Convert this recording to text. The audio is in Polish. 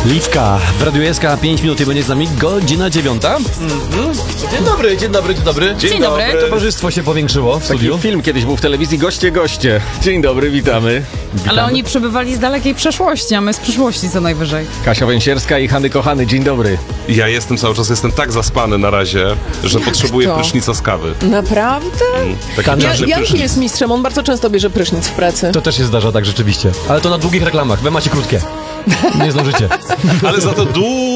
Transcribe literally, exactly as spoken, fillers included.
Liwka w Radiu S K, pięć minut i będzie z nami godzina dziewiąta. Mm-hmm. Dzień dobry, dzień dobry, dzień dobry. Dzień, dzień dobry. dobry. Towarzystwo się powiększyło w studiu. Taki film kiedyś był w telewizji, goście, goście. Dzień dobry, witamy. witamy. Ale oni przybywali z dalekiej przeszłości, a my z przyszłości co najwyżej. Kasia Węsierska i Hany Kochany, dzień dobry. Ja jestem cały czas, jestem tak zaspany na razie, że Jak potrzebuję to? prysznica z kawy. Naprawdę? Mm, taki Kan- Ja, czarny Janki prysznic. jest mistrzem, on bardzo często bierze prysznic w pracy. To też się zdarza tak rzeczywiście. Ale to na długich reklamach, wy macie krótkie. Nie zdążycie. Ale za to długo